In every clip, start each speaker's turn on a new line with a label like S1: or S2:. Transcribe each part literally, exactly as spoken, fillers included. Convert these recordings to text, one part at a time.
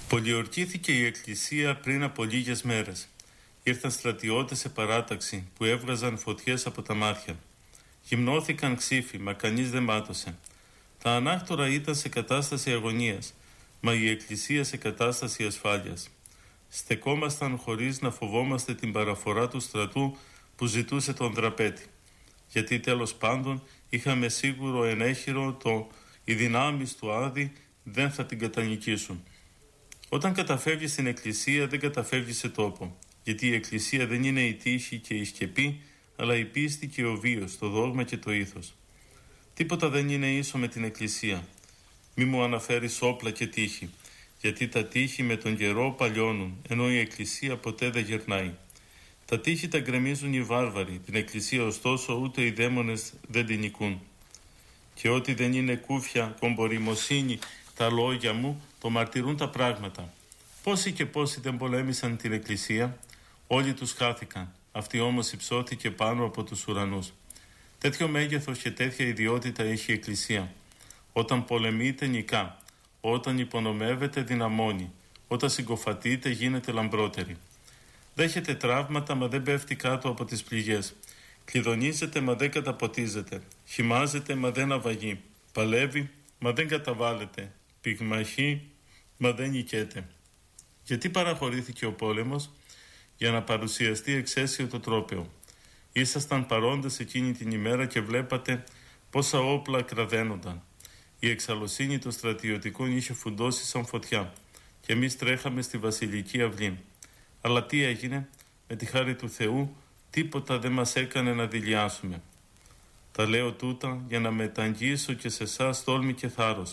S1: Πολιορκήθηκε η εκκλησία πριν από λίγες μέρες. Ήρθαν στρατιώτες σε παράταξη που έβγαζαν φωτιές από τα μάτια. Γυμνώθηκαν ξύφοι, μα κανείς δεν μάτωσε. Τα ανάκτορα ήταν σε κατάσταση αγωνίας, μα η εκκλησία σε κατάσταση ασφάλειας. Στεκόμασταν χωρίς να φοβόμαστε την παραφορά του στρατού που ζητούσε τον δραπέτη. Γιατί τέλος πάντων είχαμε σίγουρο ενέχειρο το οι δυνάμεις του Άδη δεν θα την κατανικήσουν. Όταν καταφεύγεις στην εκκλησία δεν καταφεύγεις σε τόπο, γιατί η εκκλησία δεν είναι η τύχη και η σκεπή, αλλά η πίστη και ο βίος, το δόγμα και το ήθος. Τίποτα δεν είναι ίσο με την εκκλησία. Μη μου αναφέρεις όπλα και τύχη, γιατί τα τύχη με τον καιρό παλιώνουν, ενώ η εκκλησία ποτέ δεν γερνάει. Τα τύχη τα γκρεμίζουν οι βάρβαροι, την εκκλησία ωστόσο ούτε οι δαίμονες δεν την νικούν. Και ό,τι δεν είναι κούφια, κομποριμοσύνη, τα λόγια μου, το μαρτυρούν τα πράγματα. Πόσοι και πόσοι δεν πολέμησαν την εκκλησία, όλοι τους χάθηκαν. Αυτή όμως υψώθηκε πάνω από τους ουρανούς. Τέτοιο μέγεθος και τέτοια ιδιότητα έχει η εκκλησία. Όταν πολεμείται νικά, όταν υπονομεύεται δυναμώνει, όταν συγκοφατείται γίνεται λαμπρότερη. Δέχεται τραύματα μα δεν πέφτει κάτω από τις πληγές. Κλειδονίζεται μα δεν καταποτίζεται. Χυμάζεται μα δεν αβαγεί. Παλεύει μα δεν καταβάλλεται. Πυγμαχεί μα δεν νικέται. Γιατί παραχωρήθηκε ο πόλεμος? Για να παρουσιαστεί εξαίσιο το τρόπαιο. Ήσασταν παρόντες εκείνη την ημέρα και βλέπατε πόσα όπλα κραδένονταν. Η εξαλωσύνη των στρατιωτικών είχε φουντώσει σαν φωτιά και εμείς τρέχαμε στη βασιλική αυλή. Αλλά τι έγινε? Με τη χάρη του Θεού τίποτα δεν μας έκανε να δειλιάσουμε. Τα λέω τούτα για να μεταγγίσω και σε εσάς τόλμη και θάρρος.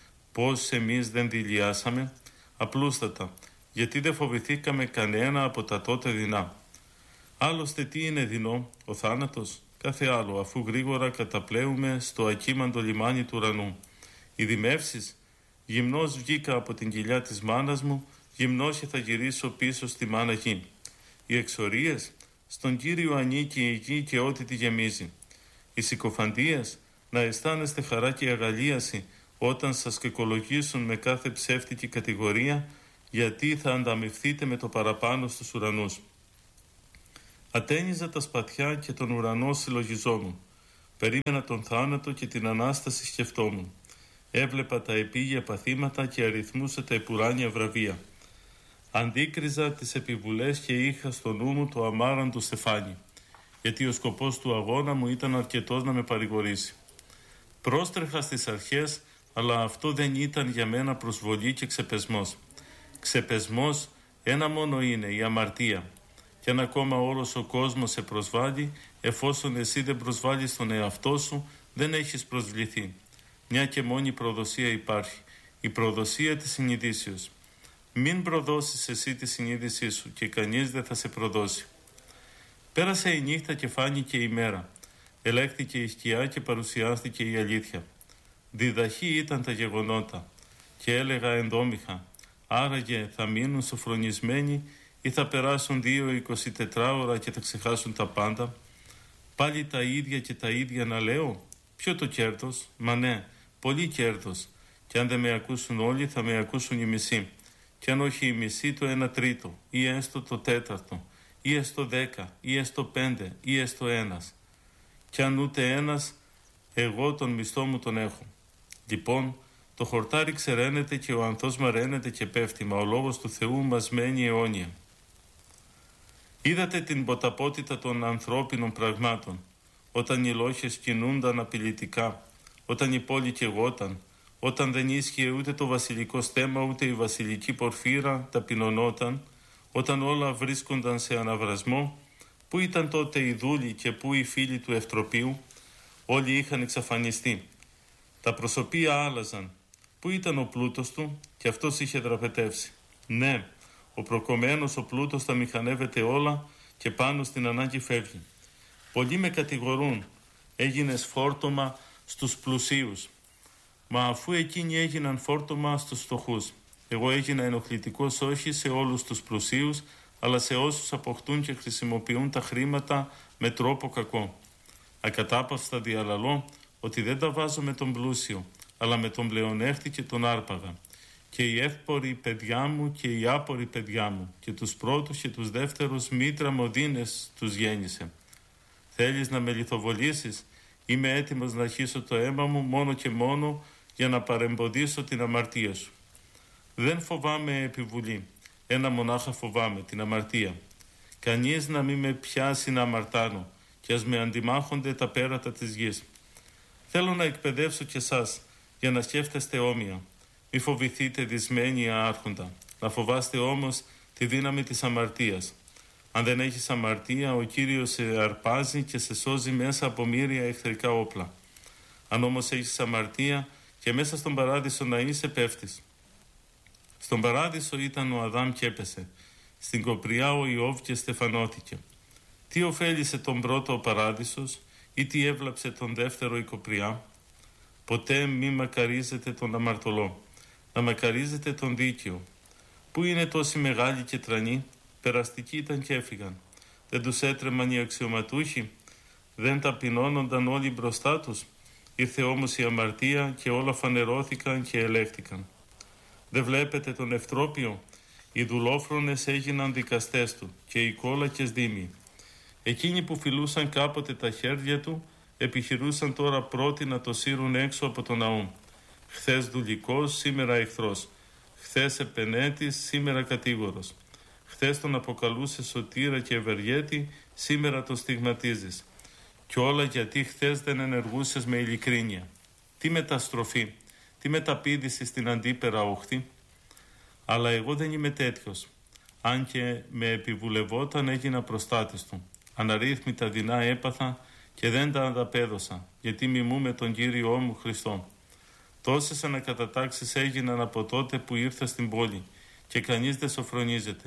S1: Πώς εμείς δεν δειλιάσαμε? Απλούστατα, γιατί δεν φοβηθήκαμε κανένα από τα τότε δεινά. Άλλωστε τι είναι δεινό? Ο θάνατος? Κάθε άλλο, αφού γρήγορα καταπλέουμε στο ακίμαντο λιμάνι του ουρανού. Οι δημεύσεις? Γυμνός βγήκα από την κοιλιά της μάνας μου, γυμνός και θα γυρίσω πίσω στη μάνα γη. Οι εξορίες? Στον Κύριο ανήκει η γη και ό,τι τη γεμίζει. Οι συκοφαντίες? Να αισθάνεστε χαρά και αγαλίαση όταν σας κεκολογήσουν με κάθε ψεύτικη κατηγορία, γιατί θα ανταμυφθείτε με το παραπάνω στους ουρανούς. Ατένιζα τα σπαθιά και τον ουρανό συλλογιζόμουν. Περίμενα τον θάνατο και την Ανάσταση σκεφτόμουν. Έβλεπα τα επίγεια παθήματα και αριθμούσα τα επουράνια βραβεία. Αντίκριζα τις επιβουλές και είχα στο νου μου το αμάραντο στεφάνι, γιατί ο σκοπός του αγώνα μου ήταν αρκετός να με παρηγορήσει. Πρόστρεχα στις αρχές, αλλά αυτό δεν ήταν για μένα προσβολή και ξεπεσμός. Ξεπεσμός ένα μόνο είναι, η αμαρτία. Κι αν ακόμα όλος ο κόσμος σε προσβάλλει, εφόσον εσύ δεν προσβάλλεις τον εαυτό σου, δεν έχεις προσβληθεί. Μια και μόνη προδοσία υπάρχει, η προδοσία της συνειδήσεως. Μην προδώσεις εσύ τη συνείδησή σου και κανείς δεν θα σε προδώσει. Πέρασε η νύχτα και φάνηκε η μέρα. Ελέγχθηκε η σκιά και παρουσιάστηκε η αλήθεια. Διδαχή ήταν τα γεγονότα και έλεγα ενδόμηχα, άραγε θα μείνουν σοφρονισμένοι ή θα περάσουν δύο εικοσιτετράωρα και θα ξεχάσουν τα πάντα? Πάλι τα ίδια και τα ίδια να λέω? Ποιο το κέρδος? Μα ναι, πολύ κέρδος. Και αν δεν με ακούσουν όλοι θα με ακούσουν οι μισοί. Και αν όχι οι μισοί, το ένα τρίτο ή έστω το τέταρτο ή έστω δέκα ή έστω πέντε ή έστω ένας. Και αν ούτε ένας, εγώ τον μισθό μου τον έχω. Λοιπόν, το χορτάρι ξεραίνεται και ο ανθός μαραίνεται και πέφτει, μα ο λόγος του Θεού μας μένει αιώνια. Είδατε την ποταπότητα των ανθρώπινων πραγμάτων, όταν οι λόγχες κινούνταν απειλητικά, όταν η πόλη καιγόταν, όταν δεν ίσχυε ούτε το βασιλικό στέμμα ούτε η βασιλική πορφύρα ταπεινωνόταν, όταν όλα βρίσκονταν σε αναβρασμό? Πού ήταν τότε οι δούλοι και πού οι φίλοι του Ευτροπίου? Όλοι είχαν εξαφανιστεί. Τα προσωπία άλλαζαν. Πού ήταν ο πλούτος του? Και αυτός είχε δραπετεύσει. Ναι, ο προκομμένος ο πλούτος τα μηχανεύεται όλα και πάνω στην ανάγκη φεύγει. Πολλοί με κατηγορούν, έγινες φόρτωμα στους πλουσίους. Μα αφού εκείνοι έγιναν φόρτωμα στους φτωχούς, εγώ έγινα ενοχλητικός όχι σε όλους τους πλουσίους, αλλά σε όσους αποκτούν και χρησιμοποιούν τα χρήματα με τρόπο κακό. Ακατάπαυστα διαλαλώ ότι δεν τα βάζω με τον πλούσιο, αλλά με τον πλεονέχτη και τον άρπαγα. και οι εύποροι παιδιά μου και οι άποροι παιδιά μου, και τους πρώτους και τους δεύτερους μήτρα μοδίνες τους γέννησε. Θέλεις να με λιθοβολήσεις? Είμαι έτοιμος να αρχίσω το αίμα μου μόνο και μόνο για να παρεμποδίσω την αμαρτία σου. Δεν φοβάμαι επιβουλή, ένα μονάχα φοβάμαι, την αμαρτία. Κανείς να μην με πιάσει να αμαρτάνω, και ας με αντιμάχονται τα πέρατα της γης. Θέλω να εκπαιδεύσω και εσάς, για να σκέφτεστε όμοια. Μη φοβηθείτε δυσμένοι άρχοντα, να φοβάστε όμως τη δύναμη της αμαρτίας. Αν δεν έχεις αμαρτία, ο Κύριος σε αρπάζει και σε σώζει μέσα από μοίρια εχθρικά όπλα. Αν όμως έχεις αμαρτία και μέσα στον παράδεισο να είσαι, πέφτεις. Στον παράδεισο ήταν ο Αδάμ και έπεσε. Στην κοπριά ο Ιώβ και στεφανώθηκε. Τι ωφέλισε τον πρώτο ο παράδεισος ή τι έβλαψε τον δεύτερο η κοπριά? Ποτέ μη μακαρίζετε τον αμαρτωλό, να μακαρίζετε τον δίκαιο. Πού είναι τόσοι μεγάλοι και τρανοί? Περαστικοί ήταν και έφυγαν. Δεν τους έτρεμαν οι αξιωματούχοι? Δεν ταπεινώνονταν όλοι μπροστά τους? Ήρθε όμως η αμαρτία και όλα φανερώθηκαν και ελέγχθηκαν. Δεν βλέπετε τον Ευτρόπιο? Οι δουλόφρονες έγιναν δικαστές του και οι κόλακες δήμοι. Εκείνοι που φιλούσαν κάποτε τα χέρια του επιχειρούσαν τώρα πρώτοι να το σύρουν έξω από τον ναό. Χθες δουλικός, σήμερα εχθρός. Χθες επενέτης, σήμερα κατήγορος. Χθες τον αποκαλούσε σωτήρα και ευεργέτη, σήμερα τον στιγματίζεις. Κι όλα γιατί χθες δεν ενεργούσες με ειλικρίνεια. Τι μεταστροφή, τι μεταπήδηση στην αντίπερα όχθη. Αλλά εγώ δεν είμαι τέτοιος. Αν και με επιβουλευόταν, έγινα προστάτης του. Αναρρύθμιτα δεινά έπαθα και δεν τα ανταπέδωσα, γιατί μιμούμε τον Κύριό μου Χριστό. Τόσες ανακατατάξεις έγιναν από τότε που ήρθα στην πόλη και κανείς δεν σοφρονίζεται.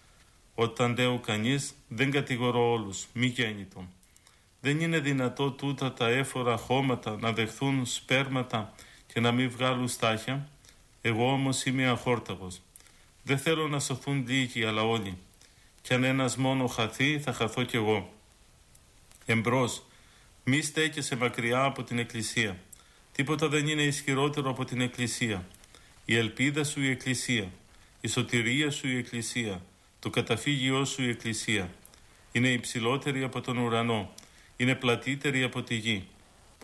S1: Όταν λέω κανείς, δεν κατηγορώ όλους, μη γέννητο. Δεν είναι δυνατό τούτα τα έφορα χώματα να δεχθούν σπέρματα και να μην βγάλουν στάχια. Εγώ όμως είμαι αχόρταγος. Δεν θέλω να σωθούν λίγοι, αλλά όλοι. Κι αν ένας μόνο χαθεί, θα χαθώ κι εγώ. Εμπρός, μη στέκεσαι μακριά από την Εκκλησία. Τίποτα δεν είναι ισχυρότερο από την Εκκλησία. Η ελπίδα σου η Εκκλησία. Η σωτηρία σου η Εκκλησία. Το καταφύγιό σου η Εκκλησία. Είναι υψηλότερη από τον ουρανό. Είναι πλατύτερη από τη γη.